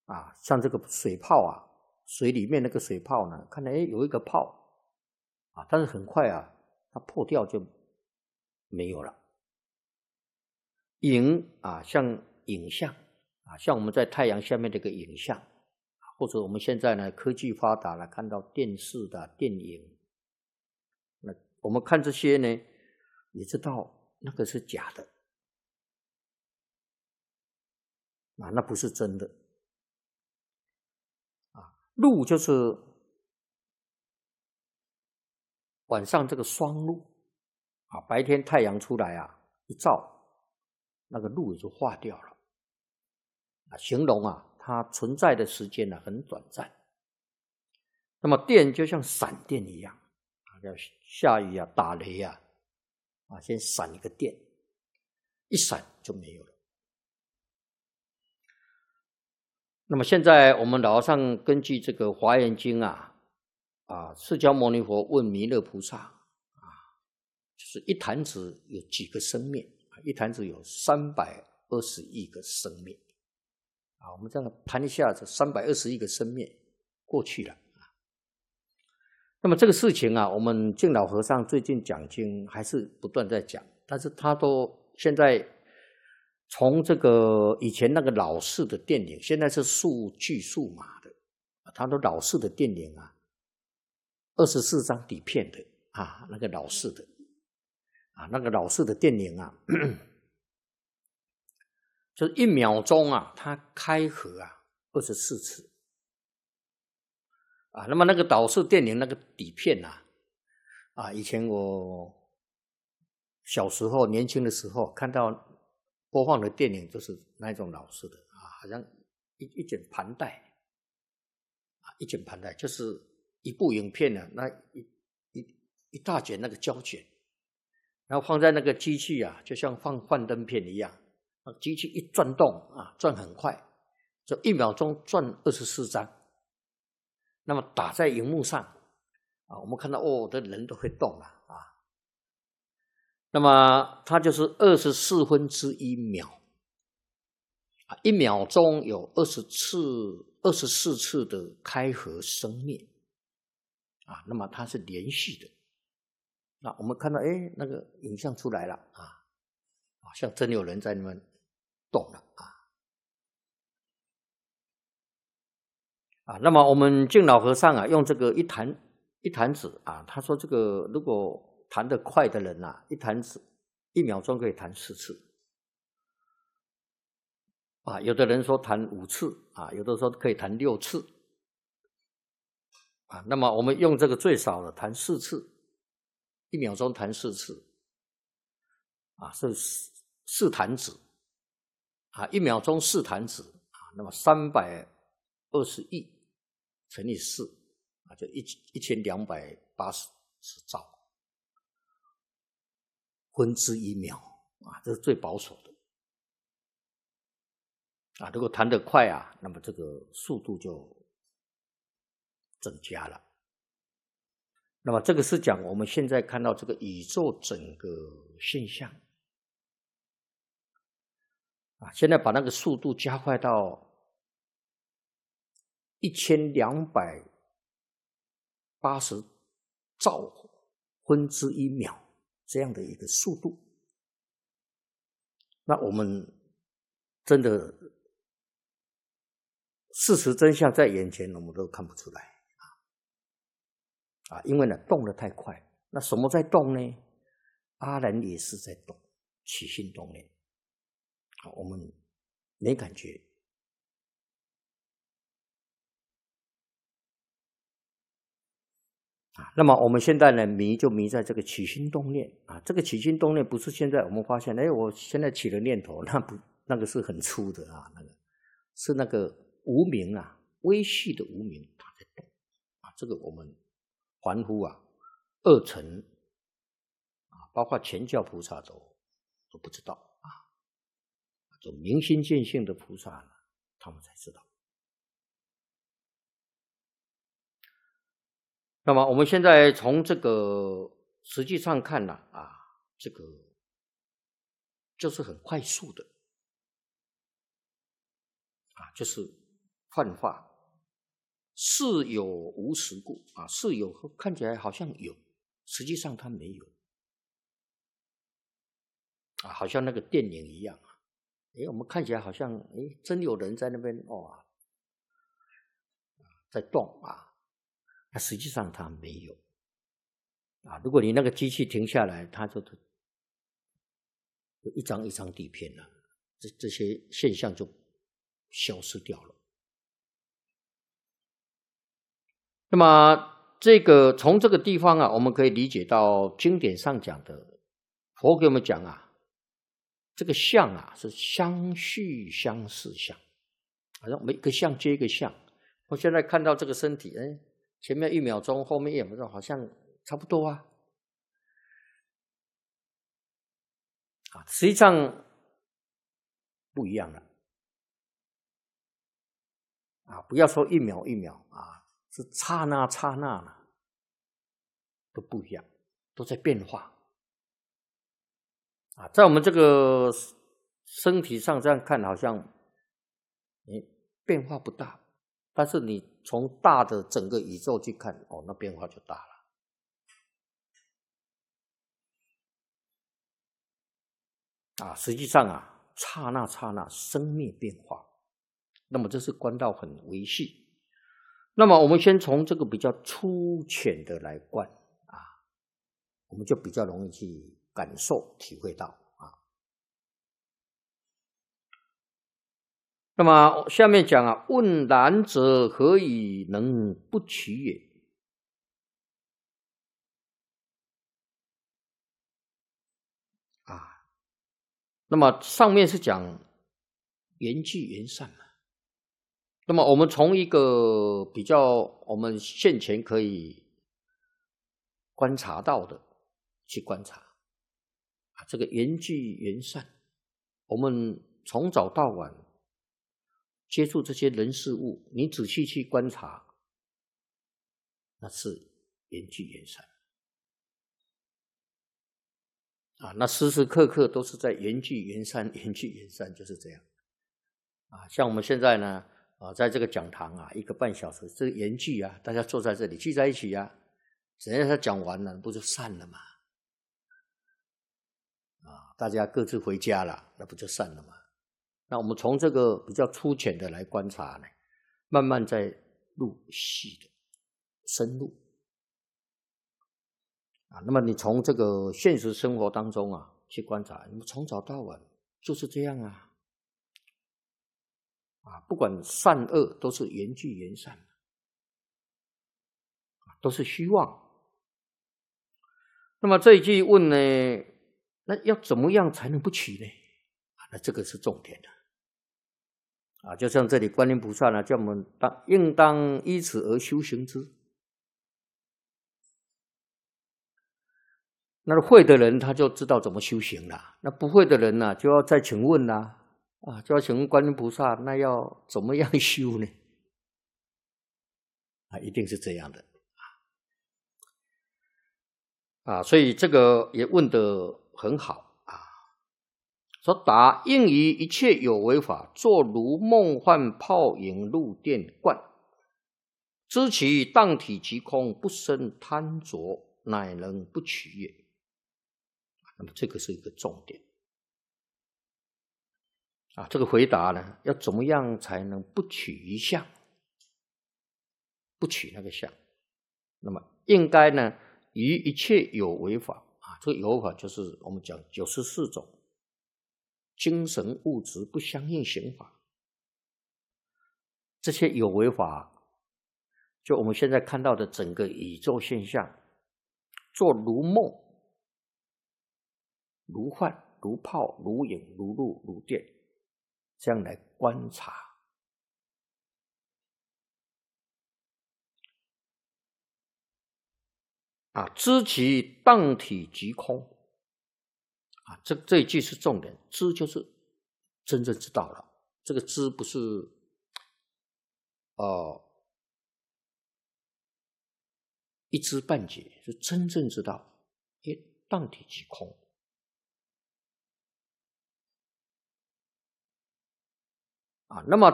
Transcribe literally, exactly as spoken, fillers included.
啊，像这个水泡啊，水里面那个水泡呢，看到哎有一个泡啊，但是很快啊，它破掉就没有了。影啊，像影像啊，像我们在太阳下面这个影像，或者我们现在呢科技发达了，看到电视的电影，那我们看这些呢，也知道那个是假的啊，那不是真的啊。路就是晚上这个双路啊，白天太阳出来啊一照，那个路也就化掉了啊，形容啊它存在的时间呢、啊、很短暂。那么电就像闪电一样啊，要下雨啊打雷啊啊，先闪一个电，一闪就没有了。那么现在我们老和尚根据这个《华严经》啊啊，释迦牟尼佛问弥勒菩萨啊，就是一弹指有几个生灭？一弹指有三百二十亿个生灭啊。我们这样盘一下，这三百二十亿个生灭过去了啊。那么这个事情啊，我们净老和尚最近讲经还是不断在讲，但是他都现在从这个以前那个老式的电影，现在是数据数码的，他都老式的电影啊，二十四张底片的啊，那个老式的啊，那个老式的电影啊，就是一秒钟啊，它开合啊二十四次啊。那么那个老式电影那个底片啊，啊，以前我小时候年轻的时候看到播放的电影就是那种老式的啊，好像一一卷盘带啊，一卷盘带就是一部影片呢、啊，那一一一大卷那个胶卷，然后放在那个机器啊，就像放幻灯片一样，那机器一转动啊，转很快，就一秒钟转二十四张，那么打在荧幕上啊，我们看到哦，这人都会动了啊。那么它就是二十四分之一秒啊，一秒钟有二十次、二十四次的开合生灭啊，那么它是连续的。那我们看到，哎，那个影像出来了啊，好像真有人在那边动了啊啊。那么我们净老和尚啊，用这个一弹一弹指啊，他说这个如果弹得快的人啊，一弹指一秒钟可以弹四次啊，有的人说弹五次啊，有的说可以弹六次啊。那么我们用这个最少的弹四次，一秒钟弹四次啊，是四弹指啊，一秒钟四弹指啊，那么三百二十亿乘以四啊，就一一千两百八十兆分之一秒啊，这是最保守的啊。如果弹得快啊，那么这个速度就增加了。那么这个是讲我们现在看到这个宇宙整个现象啊，现在把那个速度加快到一千两百八十兆分之一秒这样的一个速度，那我们真的事实真相在眼前，我们都看不出来啊！啊，因为呢动得太快，那什么在动呢？阿难也是在动，起心动念，啊，我们没感觉。啊，那么我们现在呢迷就迷在这个起心动念啊，这个起心动念不是现在我们发现，哎，我现在起了念头，那不那个是很粗的啊，那个是那个无明啊，微细的无明它在动啊，这个我们凡夫啊，二乘啊，包括全教菩萨都都不知道啊，就明心见性的菩萨呢，他们才知道。那么我们现在从这个实际上看呢，啊，这个就是很快速的，啊，就是幻化，似有无实故啊，似有看起来好像有，实际上它没有啊，好像那个电影一样啊，诶，我们看起来好像诶，真有人在那边哦，在动啊，那实际上它没有啊。如果你那个机器停下来，它就一张一张底片了，这这些现象就消失掉了。那么这个从这个地方啊，我们可以理解到经典上讲的，佛给我们讲啊，这个相啊是相续相似相，好像每个相接一个相。我现在看到这个身体，哎，前面一秒钟，后面一秒钟，好像差不多啊。啊，实际上不一样了。啊，不要说一秒一秒啊，是刹那刹那呢，都不一样，都在变化。啊，在我们这个身体上这样看，好像诶变化不大，但是你从大的整个宇宙去看，哦，那变化就大了。啊，实际上啊，刹那刹那生灭变化，那么这是观到很微细。那么我们先从这个比较粗浅的来观啊，我们就比较容易去感受体会到啊。那么下面讲啊，问然者何以能不取也？啊，那么上面是讲缘聚缘散嘛。那么我们从一个比较我们现前可以观察到的去观察啊，这个缘聚缘散，我们从早到晚接触这些人事物，你仔细去观察，那是缘聚缘散啊，那时时刻刻都是在缘聚缘散，缘聚缘散，就是这样啊。像我们现在呢啊，在这个讲堂啊，一个半小时，这个缘聚啊，大家坐在这里聚在一起啊，只要他讲完了，不就散了吗？啊，大家各自回家了，那不就散了吗？那我们从这个比较粗浅的来观察呢，慢慢再入细的深入啊。那么你从这个现实生活当中啊去观察，你们从早到晚就是这样啊，啊，不管善恶都是缘聚缘散，都是虚妄。那么这一句问呢，那要怎么样才能不取呢？啊，那这个是重点的。啊，就像这里观音菩萨呢，叫我们当应当依此而修行之。那会的人他就知道怎么修行了，那不会的人呢，就要再请问啦，啊，就要请问观音菩萨，那要怎么样修呢？啊，一定是这样的啊，所以这个也问得很好。说答应于一切有为法，作如梦幻泡影入电观，知其当体即空，不生贪着，乃能不取也。那么这个是一个重点啊。这个回答呢，要怎么样才能不取一相，不取那个相？那么应该呢，于一切有为法啊，这个有为法就是我们讲九十四种。精神物质不相应行法，这些有为法，就我们现在看到的整个宇宙现象，做如梦、如幻、如泡、如影、如露、如电，这样来观察啊，知其当体即空。啊，这这一句是重点，知就是真正知道了。这个知不是呃一知半解，是真正知道，诶，当体即空啊。那么